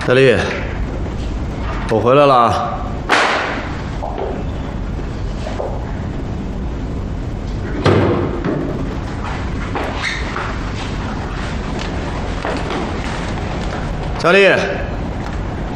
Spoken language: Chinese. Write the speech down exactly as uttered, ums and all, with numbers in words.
大力，我回来了啊！佳丽。